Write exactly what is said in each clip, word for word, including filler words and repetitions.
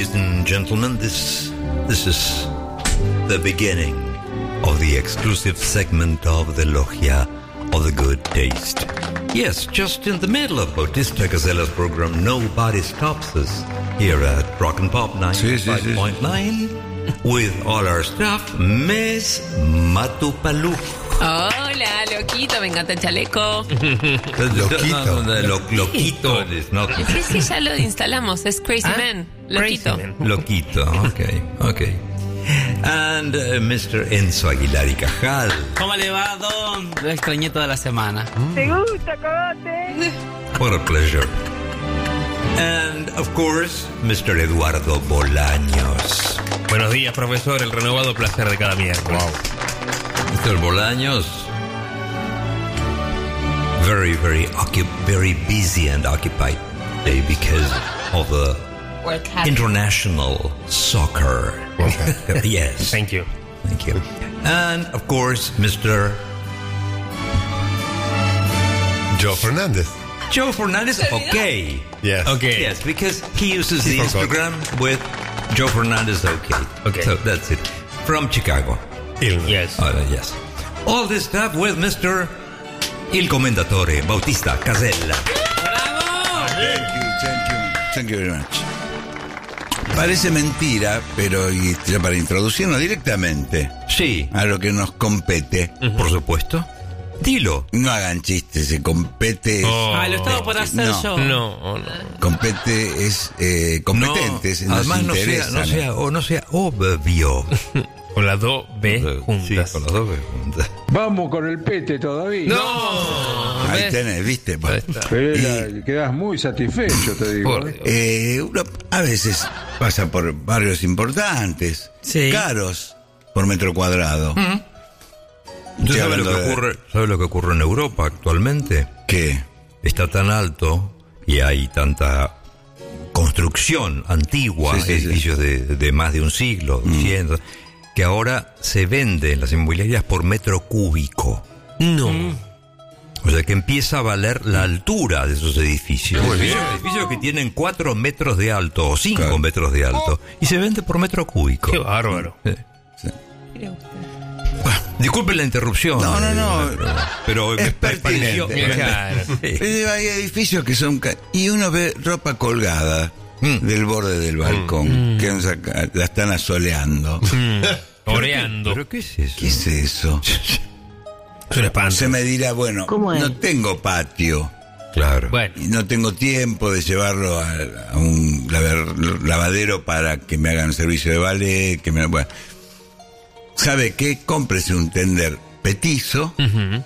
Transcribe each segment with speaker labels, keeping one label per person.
Speaker 1: Ladies and gentlemen, this this is the beginning of the exclusive segment of the Logia of the Good Taste. Yes, just in the middle of Bautista Casella's program, nobody stops us here at Rock and Pop ninety-five point nine with all our staff, Miss Matupalú.
Speaker 2: Hola, loquito, me encanta el chaleco.
Speaker 1: Loquito. No, no, no, lo, loquito.
Speaker 2: Es que ya lo instalamos, es Crazy
Speaker 3: ¿Ah?
Speaker 2: Man. Loquito.
Speaker 3: Crazy Man.
Speaker 1: Loquito, okay, okay. And uh, mister Enzo Aguilar y Cajal.
Speaker 4: ¿Cómo le va, Don? Lo extrañé toda la semana.
Speaker 5: ¿Te gusta, cogote?
Speaker 1: What a pleasure. And, of course, mister Eduardo Bolaños.
Speaker 3: Buenos días, profesor. El renovado placer de cada miércoles.
Speaker 1: Wow. mister Bolaños, very, very, occup- very busy and occupied day because of the international soccer.
Speaker 3: Okay.
Speaker 1: Yes.
Speaker 3: Thank you.
Speaker 1: Thank you. And, of course, mister
Speaker 6: Joe Fernández.
Speaker 1: Joe Fernandez, okay.
Speaker 6: Yes.
Speaker 3: Okay.
Speaker 1: Yes, because he uses the
Speaker 6: He forgot.
Speaker 1: Instagram with Joe Fernandez, okay.
Speaker 3: Okay.
Speaker 1: So that's it. From Chicago.
Speaker 6: Illinois.
Speaker 3: Yes.
Speaker 1: Uh, yes. All this stuff with mister Il Commendatore Bautista Casella.
Speaker 7: Thank you, thank you, thank you very much. Parece mentira, pero y, ya para introducirnos directamente
Speaker 1: Sí,
Speaker 7: a lo que nos compete,
Speaker 1: por supuesto. Dilo.
Speaker 7: no hagan chistes, se compete.
Speaker 3: Oh.
Speaker 4: Ah, lo estaba por hacer
Speaker 7: No.
Speaker 4: yo.
Speaker 3: No, no.
Speaker 7: Compete es eh, competentes,
Speaker 1: No,
Speaker 7: nos
Speaker 1: además no sea,
Speaker 7: interesan.
Speaker 1: no sea, o no sea obvio.
Speaker 3: Con las dos B juntas.
Speaker 1: Sí, con las dos B juntas.
Speaker 8: Vamos con el pete todavía.
Speaker 3: No.
Speaker 7: Ahí
Speaker 3: ¿ves?
Speaker 7: tenés, viste. Bueno.
Speaker 3: Ahí está.
Speaker 8: Pero
Speaker 7: Y-
Speaker 8: la- quedás muy satisfecho, te digo.
Speaker 3: Por
Speaker 8: ¿eh?
Speaker 3: Dios.
Speaker 7: Eh, uno a veces pasa por barrios importantes,
Speaker 4: Sí.
Speaker 7: caros por metro cuadrado.
Speaker 1: ¿Usted
Speaker 7: Estoy
Speaker 1: sabe lo, que
Speaker 7: hablando de-
Speaker 1: ocurre, sabe lo que ocurre en Europa actualmente?
Speaker 7: ¿Qué?
Speaker 1: Está tan alto y hay tanta construcción antigua,
Speaker 7: Sí, sí,
Speaker 1: edificios de, de más de un siglo, diciendo, que ahora se venden las inmobiliarias por metro cúbico.
Speaker 3: No.
Speaker 1: O sea que empieza a valer la altura de esos edificios.
Speaker 6: Muy bien.
Speaker 1: Son edificios que tienen cuatro metros de alto o cinco
Speaker 7: Claro.
Speaker 1: metros de alto y se vende por metro cúbico.
Speaker 3: Qué bárbaro.
Speaker 1: Sí.
Speaker 7: Sí.
Speaker 1: Disculpe la interrupción.
Speaker 7: No, no, no.
Speaker 1: Pero, pero
Speaker 7: Es
Speaker 1: me pareció-
Speaker 7: pertinente.
Speaker 3: Claro.
Speaker 1: Sí.
Speaker 7: Pero hay edificios que son... ca- Y uno ve ropa colgada
Speaker 1: Mm.
Speaker 7: del borde del balcón, que nos saca- la están asoleando.
Speaker 3: Mm. Oreando.
Speaker 1: ¿Pero qué es eso?
Speaker 7: ¿Qué es eso?
Speaker 3: Es un espanto.
Speaker 7: Se me dirá, bueno, no tengo patio.
Speaker 1: Claro.
Speaker 3: Bueno.
Speaker 7: Y no tengo tiempo de llevarlo a, a un laver- lavadero para que me hagan servicio de ballet, que me... Bueno. ¿Sabe qué? Cómprese un tender petizo,
Speaker 3: Ujú.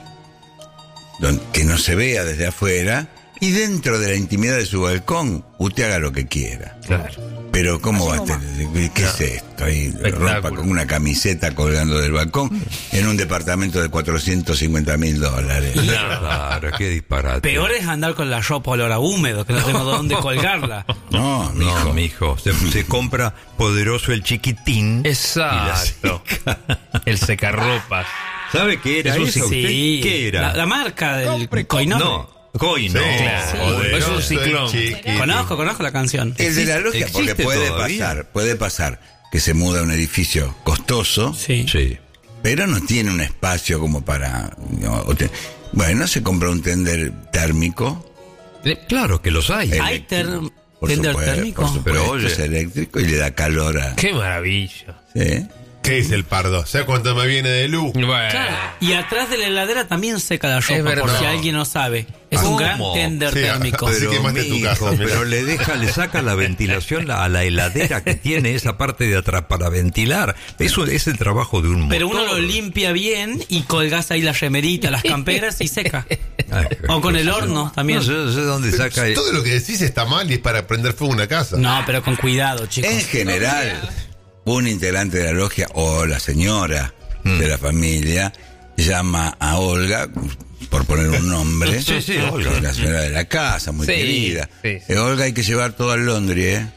Speaker 7: don- que no se vea desde afuera, y dentro de la intimidad de su balcón, usted haga lo que quiera.
Speaker 3: Claro.
Speaker 7: Pero ¿cómo va a tener? ¿Qué es esto? Ahí
Speaker 3: Espectáculo.
Speaker 7: ropa con una camiseta colgando del balcón en un departamento de cuatrocientos cincuenta mil dólares.
Speaker 1: Claro, qué disparate.
Speaker 4: Peor es andar con la ropa olor a húmedo, que no tengo dónde colgarla.
Speaker 7: No,
Speaker 1: No,
Speaker 7: mijo.
Speaker 1: mijo. Se, se compra poderoso el chiquitín.
Speaker 3: Exacto. El secarropas.
Speaker 1: ¿Sabe qué era
Speaker 4: Eso
Speaker 1: eso? usted?
Speaker 4: sí.
Speaker 1: ¿Qué era?
Speaker 4: La, la marca del Coinor.
Speaker 1: No, Coino.
Speaker 3: Claro.
Speaker 6: Poderoso
Speaker 3: Es un
Speaker 6: el
Speaker 3: ciclón.
Speaker 6: chiquitín.
Speaker 4: Conozco, conozco la canción.
Speaker 7: El de la logia,
Speaker 1: ¿Existe
Speaker 7: porque puede
Speaker 1: todavía?
Speaker 7: pasar, puede pasar que se muda a un edificio costoso,
Speaker 4: Sí.
Speaker 1: Sí.
Speaker 7: pero no tiene un espacio como para... no, o te- bueno, se compra un tender térmico.
Speaker 1: Claro que los hay.
Speaker 7: El-
Speaker 4: ¿Hay ter-
Speaker 7: por
Speaker 4: tender
Speaker 7: supuesto,
Speaker 4: térmico?
Speaker 7: por supuesto,
Speaker 1: Pero, oye.
Speaker 7: es eléctrico y le da calor a...
Speaker 3: Qué maravilla.
Speaker 7: ¿sí?
Speaker 6: ¿Qué es el pardo? ¿Sabes cuánto me viene de luz?
Speaker 3: Bueno.
Speaker 4: Claro. Y atrás de la heladera también seca la ropa,
Speaker 3: verdad.
Speaker 4: por si alguien no sabe. Es un
Speaker 1: ¿Cómo?
Speaker 4: gran tender
Speaker 6: Sí,
Speaker 4: térmico.
Speaker 6: así que quemaste tu
Speaker 1: mijo,
Speaker 6: casa, mira.
Speaker 1: pero le deja, le saca la ventilación a la heladera que tiene esa parte de atrás para ventilar. Eso es el trabajo de un motor.
Speaker 4: Pero uno lo limpia bien y colgás ahí la remerita, las camperas y seca.
Speaker 1: Ay,
Speaker 4: O con el horno también.
Speaker 1: No sé, no sé dónde saca.
Speaker 6: Todo lo que decís está mal y es para prender fuego a una casa.
Speaker 4: No, pero con cuidado, chicos.
Speaker 7: En general, un integrante de la logia o la señora de la familia llama a Olga, por poner un nombre,
Speaker 1: Sí, sí,
Speaker 7: que
Speaker 1: Olga.
Speaker 7: es la señora de la casa, muy
Speaker 3: Sí,
Speaker 7: querida.
Speaker 3: sí, sí.
Speaker 7: Eh, Olga, hay que llevar todo al laundry, ¿eh?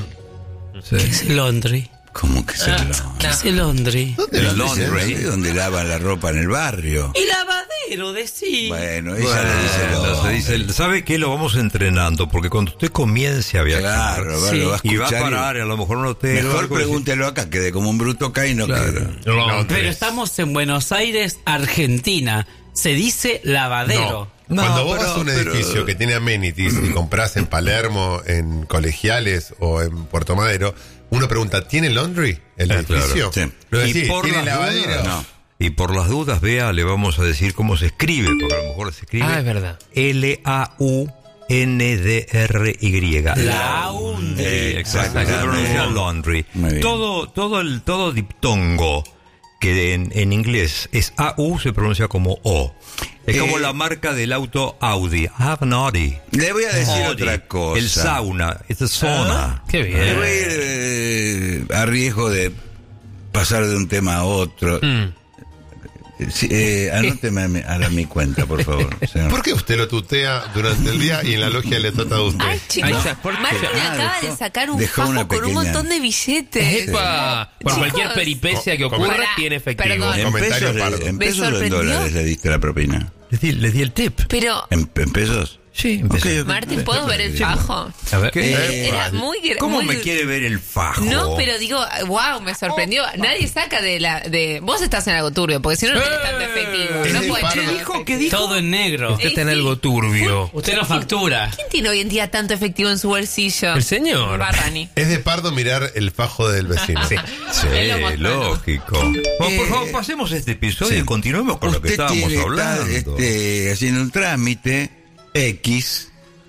Speaker 1: Sí.
Speaker 4: Es el laundry.
Speaker 7: ¿Cómo que es el laundry?
Speaker 4: Es el laundry.
Speaker 7: ¿Dónde
Speaker 1: El
Speaker 7: lo
Speaker 1: laundry.
Speaker 7: dicen? ¿Sí? Donde lavan la ropa en el barrio.
Speaker 4: Y lavadero. ladero, decí.
Speaker 7: Bueno, ella
Speaker 1: Bueno,
Speaker 7: le dice lo...
Speaker 1: se dice, ¿sabe qué? Lo vamos entrenando, porque cuando usted comience a viajar
Speaker 7: Claro, va,
Speaker 4: Sí.
Speaker 7: lo va a
Speaker 1: y va a
Speaker 7: escuchar.
Speaker 1: parar a lo mejor en un hotel o
Speaker 7: Mejor
Speaker 1: algo así.
Speaker 7: pregúntelo acá, que de como un bruto acá y no
Speaker 1: Claro.
Speaker 7: que...
Speaker 3: Londres.
Speaker 4: Pero estamos en Buenos Aires, Argentina. Se dice lavadero.
Speaker 1: No,
Speaker 6: Cuando vos
Speaker 1: pero-
Speaker 6: vas a un
Speaker 1: pero-
Speaker 6: edificio que tiene amenities y compras en Palermo, en Colegiales o en Puerto Madero, uno pregunta, ¿tiene laundry el
Speaker 1: Eh,
Speaker 6: edificio?
Speaker 7: claro, sí.
Speaker 6: Lo
Speaker 1: Y
Speaker 6: decís,
Speaker 1: por
Speaker 6: ¿tiene
Speaker 1: las
Speaker 6: lavadero?
Speaker 1: dudas-
Speaker 7: No.
Speaker 1: Y por las dudas, vea, le vamos a decir cómo se escribe, porque a lo mejor se escribe
Speaker 3: Ah, es verdad.
Speaker 1: L A U N D R Y.
Speaker 4: Laundry.
Speaker 1: Eh, exacto, se
Speaker 7: Exactamente.
Speaker 1: pronuncia laundry.
Speaker 7: Muy bien.
Speaker 1: Todo, todo el todo diptongo que en, en inglés es A U se pronuncia como O. Es
Speaker 7: Eh,
Speaker 1: como la marca del auto Audi. I have an Audi.
Speaker 7: Le voy a decir
Speaker 1: Audi.
Speaker 7: otra cosa.
Speaker 1: El sauna, es sauna.
Speaker 3: Qué
Speaker 7: Le voy a
Speaker 3: bien.
Speaker 7: ir eh, a riesgo de pasar de un tema a otro.
Speaker 3: Mm.
Speaker 7: Sí, eh, anóteme a mi, a la- mi cuenta, por favor. señor.
Speaker 6: ¿Por qué usted lo tutea durante el día y en la logia le trata de usted?
Speaker 2: Ay, chicos,
Speaker 3: Ahí está, ¿por qué?
Speaker 2: Martín
Speaker 7: Ah,
Speaker 2: acaba
Speaker 7: dejó-
Speaker 2: de sacar un
Speaker 7: dejó
Speaker 2: fajo
Speaker 7: una
Speaker 2: con un
Speaker 7: pequeña-
Speaker 2: montón de billetes.
Speaker 3: Epa, por
Speaker 2: Chicos.
Speaker 3: cualquier peripecia que
Speaker 6: Co-
Speaker 3: ocurra,
Speaker 2: Pará,
Speaker 3: tiene efectivo.
Speaker 2: perdón.
Speaker 7: En
Speaker 6: Comentario
Speaker 7: pesos, le-
Speaker 6: pardo.
Speaker 7: en
Speaker 2: ¿Me
Speaker 7: pesos o en
Speaker 2: sorprendió?
Speaker 7: dólares le diste la propina.
Speaker 1: Les di, les di el tip.
Speaker 2: Pero,
Speaker 7: ¿En, en pesos?
Speaker 1: Sí,
Speaker 7: Ok,
Speaker 1: empecé.
Speaker 7: ok.
Speaker 2: Martín, ¿puedo ver el fajo?
Speaker 3: A ver.
Speaker 1: ¿Qué?
Speaker 2: Eh, Era muy gra-
Speaker 1: ¿Cómo
Speaker 2: muy-
Speaker 1: me quiere ver el fajo?
Speaker 2: No, pero digo, wow, me sorprendió. Nadie saca de la. de Vos estás en algo turbio, porque si no, no tenés tanto efectivo.
Speaker 6: Es
Speaker 2: No
Speaker 6: de
Speaker 2: puede
Speaker 6: pardo.
Speaker 2: tener
Speaker 6: ¿Qué
Speaker 2: efectivo.
Speaker 1: dijo?
Speaker 4: Todo en negro.
Speaker 3: Usted está en
Speaker 2: Eh,
Speaker 3: algo
Speaker 2: sí.
Speaker 3: turbio.
Speaker 4: Usted no factura.
Speaker 2: ¿Quién tiene hoy en día tanto efectivo en su bolsillo?
Speaker 3: El señor.
Speaker 2: Barrani.
Speaker 6: Es de pardo mirar el fajo del vecino.
Speaker 3: Sí.
Speaker 1: Sí,
Speaker 2: Es lo más
Speaker 1: lógico. Bueno, por
Speaker 7: Eh,
Speaker 1: favor, pasemos este episodio
Speaker 7: sí.
Speaker 1: y continuemos con lo que
Speaker 7: Usted
Speaker 1: estábamos
Speaker 7: tiene,
Speaker 1: hablando.
Speaker 7: está este, haciendo un trámite X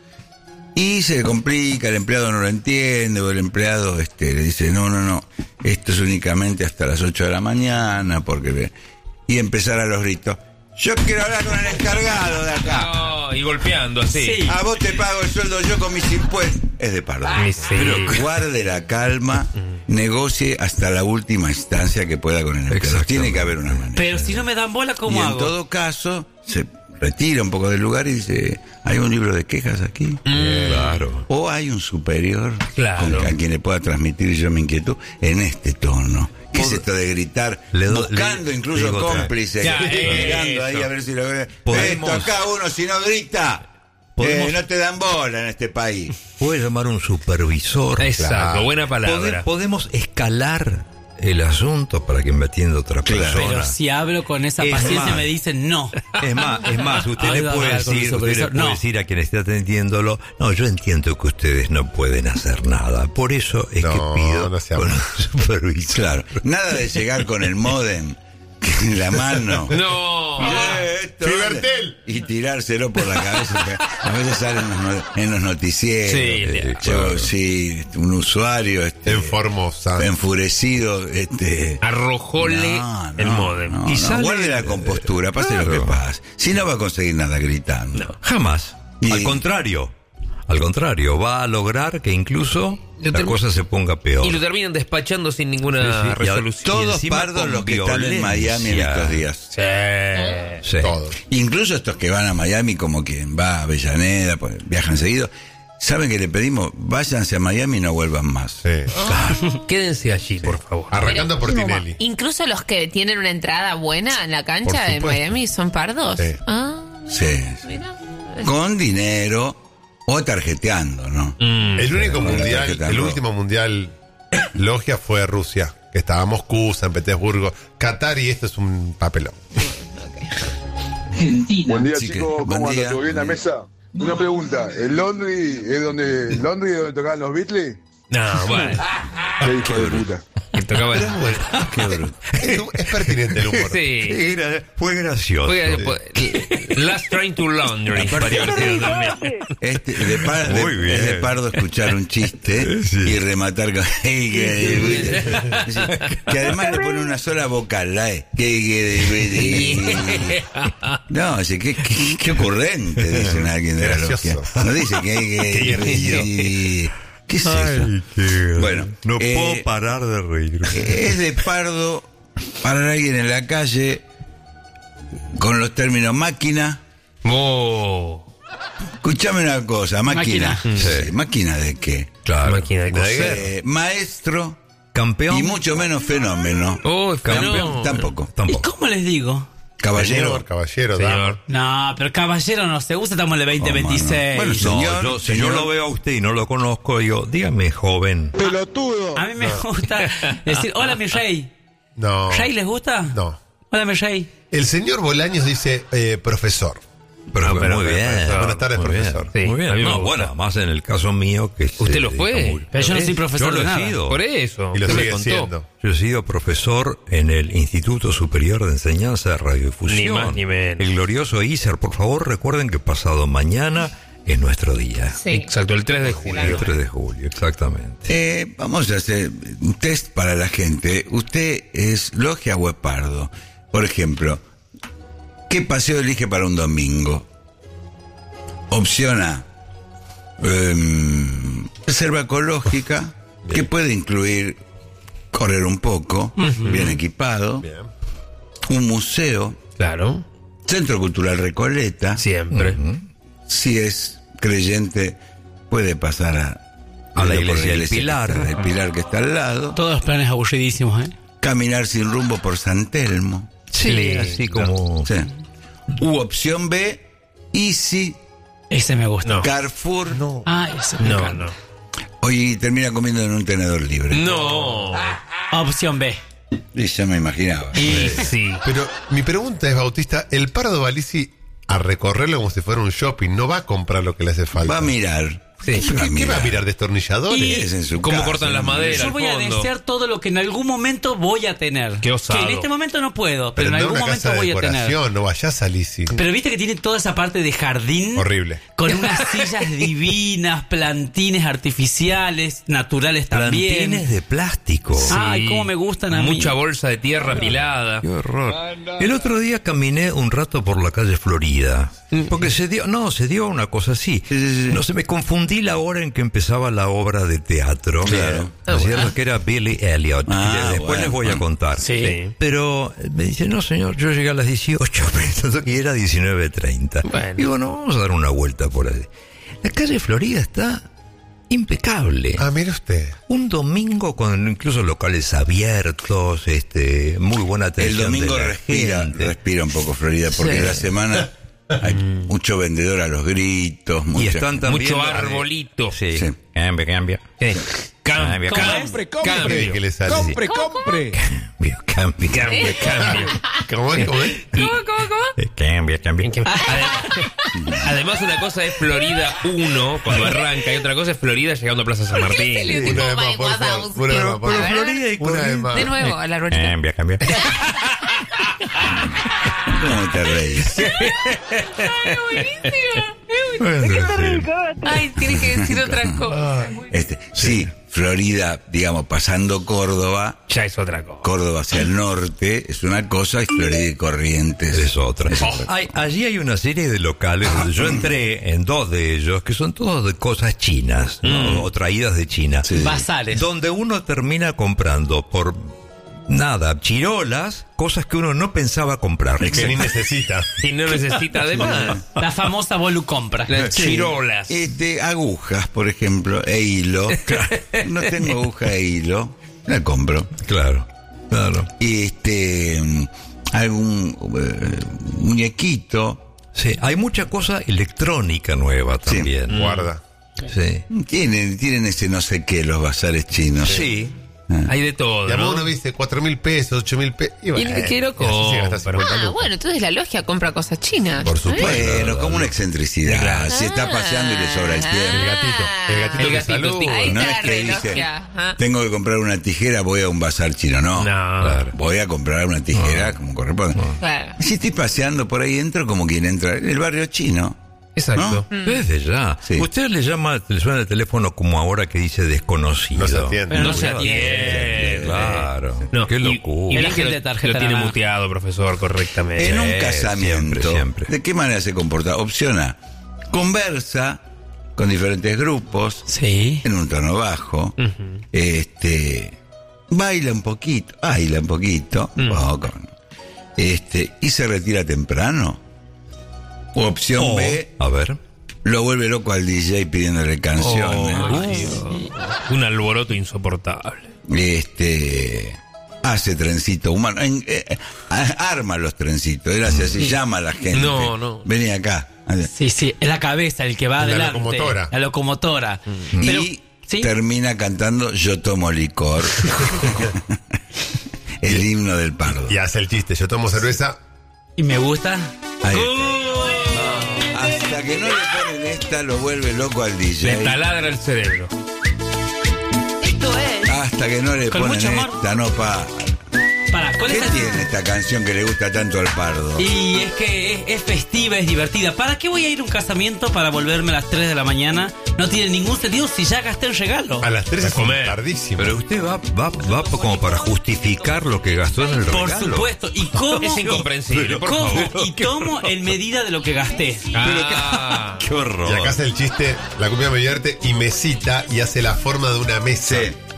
Speaker 7: y se le complica, el empleado no lo entiende o el empleado este, le dice, no, no, no, esto es únicamente hasta las ocho de la mañana porque ve-". y empezar a los gritos. Yo quiero hablar con el encargado de acá.
Speaker 3: No, y golpeando así.
Speaker 4: Sí.
Speaker 7: A vos te pago el sueldo yo con mis impuestos. Es de pardo.
Speaker 3: Ay, sí.
Speaker 7: Pero guarde la calma, negocie hasta la última instancia que pueda con el empleado.
Speaker 1: Exactamente.
Speaker 7: Tiene que haber una manera.
Speaker 4: Pero si no me dan bola,
Speaker 7: Y
Speaker 4: ¿cómo
Speaker 7: en
Speaker 4: hago?
Speaker 7: todo caso, se retira un poco del lugar y dice, ¿hay un libro de quejas aquí?
Speaker 1: Claro.
Speaker 7: O hay un superior
Speaker 3: Claro.
Speaker 7: con- a quien le pueda transmitir yo mi inquietud en este tono. ¿Qué es esto de gritar?
Speaker 1: Le do-
Speaker 7: buscando
Speaker 1: le-
Speaker 7: incluso
Speaker 1: le digo otra-
Speaker 7: cómplices.
Speaker 3: Ya,
Speaker 7: Mirando ahí
Speaker 3: eso.
Speaker 7: a ver si lo ve.
Speaker 1: Podemos-
Speaker 7: Esto acá uno si no grita.
Speaker 1: Podemos-
Speaker 7: eh, no te dan bola en este país.
Speaker 1: Puede llamar un supervisor.
Speaker 3: Exacto,
Speaker 6: Claro.
Speaker 3: buena
Speaker 1: Pode-
Speaker 3: palabra.
Speaker 1: podemos escalar el asunto para que me atienda otra
Speaker 7: Claro.
Speaker 1: persona.
Speaker 4: Pero si hablo con esa
Speaker 1: Es
Speaker 4: paciencia
Speaker 1: más.
Speaker 4: me dicen no.
Speaker 1: Es más, es más, usted
Speaker 4: Ahí
Speaker 1: le
Speaker 4: va a
Speaker 1: puede
Speaker 4: hablar con el
Speaker 1: decir, usted le
Speaker 4: supervisor.
Speaker 1: puede
Speaker 4: No.
Speaker 1: decir a quien esté atendiéndolo, no, yo entiendo que ustedes no pueden hacer nada, por eso es
Speaker 6: No,
Speaker 1: que pido
Speaker 6: no sea
Speaker 1: con
Speaker 6: malo.
Speaker 1: un supervisor.
Speaker 7: Claro. Nada de llegar con el módem en la mano.
Speaker 3: No.
Speaker 7: Eh, esto,
Speaker 6: Fibertel.
Speaker 7: y tirárselo por la cabeza. que A veces salen en los, no- en los noticieros.
Speaker 3: Sí,
Speaker 7: Eh,
Speaker 1: claro.
Speaker 7: yo, sí, un usuario este,
Speaker 6: En Formosa.
Speaker 7: enfurecido. Este,
Speaker 3: Arrojóle
Speaker 7: no,
Speaker 3: el
Speaker 7: no,
Speaker 3: modem.
Speaker 7: no,
Speaker 1: Y
Speaker 7: no,
Speaker 1: sale-
Speaker 7: guarde la compostura, pase lo
Speaker 1: Claro.
Speaker 7: que pase. Si no va a conseguir nada gritando.
Speaker 1: Jamás.
Speaker 7: Y-
Speaker 1: Al contrario. Al contrario, va a lograr que incluso
Speaker 3: Yo
Speaker 1: la
Speaker 3: term-
Speaker 1: cosa se ponga peor.
Speaker 3: Y lo terminan despachando sin ninguna
Speaker 1: Sí, sí, y a-
Speaker 3: resolución.
Speaker 7: Todos
Speaker 1: encima
Speaker 7: pardos
Speaker 1: con
Speaker 7: los que están en Miami en
Speaker 1: violencia.
Speaker 7: estos días.
Speaker 3: Sí.
Speaker 1: Sí.
Speaker 6: Todo.
Speaker 7: Incluso estos que van a Miami, como quien va a Avellaneda, pues, viajan seguido. ¿Saben que le pedimos? Váyanse a Miami y no vuelvan más.
Speaker 6: Sí.
Speaker 3: Quédense allí, por favor.
Speaker 6: Arrancando por Tinelli.
Speaker 2: Incluso los que tienen una entrada buena en la cancha
Speaker 6: Por
Speaker 2: de
Speaker 6: supuesto.
Speaker 2: Miami son pardos.
Speaker 6: Sí.
Speaker 2: Ah,
Speaker 7: Sí.
Speaker 2: mira.
Speaker 7: Con dinero o tarjeteando, ¿no?
Speaker 3: Mm.
Speaker 6: El único
Speaker 7: Bueno,
Speaker 6: mundial,
Speaker 7: que
Speaker 6: el
Speaker 7: tampoco.
Speaker 6: último mundial logia fue Rusia, que estaba Moscú, San Petersburgo, Qatar y esto es un papelón.
Speaker 8: Buen día,
Speaker 7: Sí que-
Speaker 8: chicos.
Speaker 7: buen
Speaker 8: ¿Cómo
Speaker 7: día,
Speaker 8: anda? ¿Todo bien la
Speaker 7: buen día.
Speaker 8: mesa? Una pregunta. ¿El Londres es donde, Londres es donde tocaban los Beatles?
Speaker 3: No, bueno.
Speaker 8: Qué hijo de puta.
Speaker 3: Que tocaba el-
Speaker 7: Qué bruto.
Speaker 6: Es, es pertinente el humor.
Speaker 3: Sí.
Speaker 1: Era- fue gracioso.
Speaker 3: Fue- fue- Last Train to Laundry. Podría haber sido también.
Speaker 7: Este, de, par- de-
Speaker 1: Muy bien.
Speaker 7: es de pardo escuchar un chiste
Speaker 1: Sí.
Speaker 7: y rematar con... que además le pone una sola vocal, la E. No, así que qué, qué ocurrente, dicen alguien de la logia.
Speaker 6: Gracioso.
Speaker 7: No dice que... que- ¿Qué es eso?
Speaker 1: Ay, qué-
Speaker 7: Bueno,
Speaker 1: no
Speaker 7: eh,
Speaker 1: puedo parar de reír.
Speaker 7: Es de pardo parar a alguien en la calle con los términos máquina.
Speaker 3: Oh.
Speaker 7: Escuchame una cosa, máquina.
Speaker 4: Máquina.
Speaker 7: Sí, ¿máquina de qué?
Speaker 1: Claro.
Speaker 3: Máquina de coser.
Speaker 7: Eh, maestro
Speaker 1: Campeón.
Speaker 7: y mucho menos fenómeno.
Speaker 3: Oh,
Speaker 7: Campeón
Speaker 3: fenómeno.
Speaker 7: tampoco.
Speaker 4: ¿Y
Speaker 1: Tampoco.
Speaker 4: cómo les digo?
Speaker 7: Caballero.
Speaker 6: Señor, caballero,
Speaker 3: Señor.
Speaker 6: dama.
Speaker 4: No, pero caballero no se usa, estamos en el veinte veintiséis.
Speaker 7: Bueno,
Speaker 1: No,
Speaker 7: señor,
Speaker 1: yo, si
Speaker 7: señor.
Speaker 1: yo lo veo a usted y no lo conozco, digo, dígame, joven.
Speaker 8: Pelotudo.
Speaker 4: A mí me gusta decir, hola mi rey.
Speaker 6: No.
Speaker 4: ¿Rey les gusta?
Speaker 6: No.
Speaker 4: Hola mi rey.
Speaker 6: El señor Bolaños dice eh, profesor.
Speaker 1: Pero,
Speaker 3: Ah, pero
Speaker 1: muy bien.
Speaker 3: profesor.
Speaker 6: Buenas tardes,
Speaker 1: muy bien,
Speaker 6: profesor.
Speaker 3: Sí,
Speaker 1: muy bien.
Speaker 3: a mí me
Speaker 1: No,
Speaker 3: gusta.
Speaker 1: bueno, más en el caso mío que se
Speaker 3: ¿Usted lo
Speaker 1: dedica
Speaker 3: fue?
Speaker 1: muy-
Speaker 4: Pero yo no soy
Speaker 1: Yo
Speaker 4: profesor
Speaker 1: lo
Speaker 4: de
Speaker 1: he
Speaker 4: nada.
Speaker 1: sido.
Speaker 3: Por eso.
Speaker 6: Y lo
Speaker 3: usted me
Speaker 6: sigue
Speaker 3: contó.
Speaker 6: siendo.
Speaker 1: Yo he sido profesor en el Instituto Superior de Enseñanza de Radiodifusión.
Speaker 3: Ni más ni menos.
Speaker 1: El glorioso I S E R. Por favor, recuerden que pasado mañana es nuestro día.
Speaker 2: Sí.
Speaker 3: Exacto, el tres de julio.
Speaker 1: El tres de julio, exactamente.
Speaker 7: Eh, vamos a hacer un test para la gente. Usted es logia o es pardo. Por ejemplo, ¿qué paseo elige para un domingo? Opción A, em, reserva ecológica, que puede incluir correr un poco, bien equipado,
Speaker 6: Bien.
Speaker 7: un museo,
Speaker 3: Claro,
Speaker 7: Centro Cultural Recoleta.
Speaker 3: siempre.
Speaker 7: Si es creyente, puede pasar a,
Speaker 1: A la
Speaker 7: por
Speaker 1: iglesia del
Speaker 7: que
Speaker 1: Pilar.
Speaker 7: está- el Pilar que está al lado.
Speaker 4: Todos los planes aburridísimos, ¿eh?
Speaker 7: Caminar sin rumbo por San Telmo.
Speaker 1: Sí, así como...
Speaker 7: Sí. U opción B, Easy,
Speaker 4: Ese me gusta.
Speaker 3: No.
Speaker 7: Carrefour.
Speaker 6: No.
Speaker 4: Ah, ese me
Speaker 3: No,
Speaker 4: encanta.
Speaker 3: no.
Speaker 7: Hoy termina comiendo en un tenedor libre.
Speaker 3: No.
Speaker 4: Opción B.
Speaker 7: Y ya me imaginaba.
Speaker 3: Y sí.
Speaker 6: Pero mi pregunta es, Bautista, el Pardo Balisi a recorrerlo como si fuera un shopping, no va a comprar lo que le hace falta.
Speaker 7: Va a mirar.
Speaker 3: Sí.
Speaker 6: ¿Qué, qué va a mirar? ¿Destornilladores?
Speaker 4: Y-
Speaker 7: Es en su
Speaker 3: ¿Cómo
Speaker 7: casa,
Speaker 3: cortan las
Speaker 7: ¿no?
Speaker 3: maderas?
Speaker 4: Yo
Speaker 3: al
Speaker 4: voy a
Speaker 3: fondo.
Speaker 4: desear todo lo que en algún momento voy a tener.
Speaker 3: Qué osado.
Speaker 4: Que en este momento no puedo, pero,
Speaker 6: Pero
Speaker 4: en
Speaker 6: no
Speaker 4: algún
Speaker 6: una
Speaker 4: momento
Speaker 6: casa de
Speaker 4: voy a tener.
Speaker 6: decoración, no vayas a Lisi.
Speaker 4: Pero viste que tiene toda esa parte de jardín.
Speaker 6: Horrible.
Speaker 4: Con unas sillas divinas, plantines artificiales, naturales también.
Speaker 1: Plantines de plástico.
Speaker 4: Ay, cómo me gustan a mí.
Speaker 3: Mucha bolsa de tierra apilada.
Speaker 1: Qué horror. El otro día caminé un rato por la calle Florida. Porque se dio, no, se dio una cosa así.
Speaker 7: Sí, sí, sí.
Speaker 1: No se me confundí la hora en que empezaba la obra de teatro.
Speaker 7: Claro.
Speaker 1: ¿No es cierto? Que era Billy Elliot.
Speaker 7: Ah,
Speaker 1: Y después
Speaker 7: bueno,
Speaker 1: les voy a
Speaker 7: bueno.
Speaker 1: contar.
Speaker 4: Sí.
Speaker 3: Sí.
Speaker 1: Pero me dice, no señor, yo llegué a las dieciocho, pensando que era diecinueve treinta.
Speaker 3: Bueno.
Speaker 1: Digo, no, vamos a dar una vuelta por ahí. La calle Florida está impecable.
Speaker 6: Ah, mire usted.
Speaker 1: Un domingo con incluso locales abiertos, este, muy buena
Speaker 7: El
Speaker 1: atención
Speaker 7: domingo
Speaker 1: de la
Speaker 7: respira,
Speaker 1: gente.
Speaker 7: respira un poco Florida, porque
Speaker 1: Sí.
Speaker 7: en la semana hay mucho vendedor a los gritos.
Speaker 1: Y
Speaker 7: mucha-
Speaker 1: están también...
Speaker 3: Mucho arbolito.
Speaker 1: Sí.
Speaker 7: Sí.
Speaker 1: Cambia, cambia.
Speaker 3: Sí. Cambio,
Speaker 1: ¿Cómo
Speaker 3: cambio,
Speaker 6: ¿Qué que le sale?
Speaker 8: Compre, compre.
Speaker 1: Cambia, cambia.
Speaker 3: cambio, cambio.
Speaker 6: ¿Cómo es? ¿Cómo es?
Speaker 2: ¿Cómo, cómo, cómo?
Speaker 1: Eh, Cambia, cambia.
Speaker 3: Ade- Además, una cosa es Florida uno cuando arranca y otra cosa es Florida llegando a Plaza San Martín.
Speaker 2: Se le
Speaker 6: Una
Speaker 2: tipo
Speaker 6: vez más, por
Speaker 2: Wazowski.
Speaker 6: favor. Una vez más, por
Speaker 2: A
Speaker 6: favor.
Speaker 2: ver,
Speaker 1: Florida y
Speaker 6: Una vez más.
Speaker 2: de nuevo, a la ruedita.
Speaker 1: Cambia, cambia.
Speaker 7: ¿Cómo te reís?
Speaker 1: Bueno, sí.
Speaker 2: Ay, tiene que decir otra cosa.
Speaker 7: Este, sí, Florida, digamos, pasando Córdoba,
Speaker 3: Ya es otra cosa.
Speaker 7: Córdoba hacia el norte es una cosa y Florida y Corrientes
Speaker 1: Es otra. Hay- allí hay una serie de locales donde yo entré en dos de ellos que son todos de cosas chinas, ¿no? O traídas de China.
Speaker 7: Sí.
Speaker 4: Bazares.
Speaker 1: Donde uno termina comprando por nada, chirolas, cosas que uno no pensaba comprar.
Speaker 6: Que ni necesita.
Speaker 3: Y no necesita de más.
Speaker 4: La famosa Bolu compra.
Speaker 3: Las chirolas.
Speaker 7: Este, agujas, por ejemplo, e hilo. No tengo aguja e hilo, la compro.
Speaker 1: Claro, claro.
Speaker 7: Y este, mm, algún eh, muñequito.
Speaker 1: Sí, hay mucha cosa electrónica nueva también.
Speaker 6: Guarda.
Speaker 1: Sí.
Speaker 7: Tienen, tienen ese no sé qué, los bazares chinos.
Speaker 1: Sí.
Speaker 3: Hay de todo,
Speaker 6: Y a
Speaker 3: ¿no?
Speaker 6: uno dice cuatro mil pesos, ocho mil pesos. Y bueno,
Speaker 3: Y quiero
Speaker 6: y así se gasta
Speaker 3: comprar.
Speaker 6: cincuenta
Speaker 2: Ah,
Speaker 6: lucas.
Speaker 2: bueno, entonces la logia compra cosas chinas.
Speaker 6: Por supuesto.
Speaker 7: Bueno, como una excentricidad.
Speaker 3: Claro.
Speaker 7: Si está paseando y le sobra el
Speaker 2: Ah.
Speaker 7: tiempo.
Speaker 6: El gatito. El gatito
Speaker 3: El
Speaker 6: que
Speaker 3: gatito,
Speaker 6: saluda.
Speaker 3: sí.
Speaker 2: Ahí
Speaker 7: No
Speaker 2: está
Speaker 7: es
Speaker 2: la
Speaker 7: que dice,
Speaker 2: relogia. Ah.
Speaker 7: tengo que comprar una tijera, voy a un bazar chino. No,
Speaker 3: No.
Speaker 1: Claro.
Speaker 7: voy a comprar una tijera como corresponde.
Speaker 2: Claro.
Speaker 7: Si estoy paseando por ahí, entro como quien entra en el barrio chino.
Speaker 3: Exacto.
Speaker 1: Desde ya.
Speaker 7: Sí.
Speaker 1: Usted le llama, le suena el teléfono como ahora que dice desconocido.
Speaker 6: No se atiende.
Speaker 3: No se
Speaker 1: No
Speaker 3: atiende.
Speaker 1: Claro.
Speaker 3: No,
Speaker 1: Qué
Speaker 3: y-
Speaker 1: locura.
Speaker 3: Y,
Speaker 4: El
Speaker 3: bien que
Speaker 4: ángel
Speaker 3: lo,
Speaker 4: de tarjeta
Speaker 3: lo tiene
Speaker 4: naranja.
Speaker 3: muteado, profesor, correctamente.
Speaker 7: En un
Speaker 1: Sí,
Speaker 7: casamiento,
Speaker 1: siempre, siempre.
Speaker 7: ¿de qué manera se comporta? Opción A, conversa con diferentes grupos
Speaker 4: Sí.
Speaker 7: en un tono bajo, este, baila un poquito, baila un poquito, poco, este, y se retira temprano. O opción
Speaker 1: O,
Speaker 7: B,
Speaker 1: a ver.
Speaker 7: lo vuelve loco al D J pidiéndole canciones.
Speaker 3: Oh, Dios. Un alboroto insoportable.
Speaker 7: Este, hace trencito humano, en- eh, a- arma los trencitos, él hace así, llama a la gente.
Speaker 3: No, no.
Speaker 7: Vení acá.
Speaker 4: Sí, sí, es la cabeza el que va
Speaker 6: La
Speaker 4: adelante.
Speaker 6: locomotora.
Speaker 4: La locomotora.
Speaker 7: Y
Speaker 4: Pero, ¿sí?
Speaker 7: termina cantando Yo tomo licor. El himno del pardo.
Speaker 6: Y hace el chiste, yo tomo cerveza.
Speaker 4: Y me gusta.
Speaker 7: Ahí está. Hasta que no le ponen esta, lo vuelve loco al D
Speaker 3: Le
Speaker 7: J.
Speaker 3: taladra el cerebro.
Speaker 2: Esto es.
Speaker 7: Hasta que no le
Speaker 4: Con
Speaker 7: ponen
Speaker 4: mucho amor.
Speaker 7: esta, no pa.
Speaker 4: Para, ¿cuál
Speaker 7: ¿Qué
Speaker 4: es el-
Speaker 7: tiene esta canción que le gusta tanto al pardo?
Speaker 4: Y es que es, es festiva, es divertida. ¿Para qué voy a ir a un casamiento para volverme a las tres de la mañana? No tiene ningún sentido si ya gasté el regalo.
Speaker 6: A las tres
Speaker 3: A
Speaker 6: es
Speaker 3: comer.
Speaker 6: tardísimo.
Speaker 1: Pero usted va, va, va como para justificar lo que gastó en el
Speaker 4: Por
Speaker 1: regalo.
Speaker 4: supuesto. ¿Y cómo?
Speaker 3: Es incomprensible, por
Speaker 4: ¿Cómo?
Speaker 3: favor.
Speaker 4: Y tomo en medida de lo que gasté.
Speaker 3: Ah,
Speaker 1: Qué horror.
Speaker 6: Y acá hace el chiste, la cumbia me divierte y me cita y hace la forma de una mesa.
Speaker 7: Sí.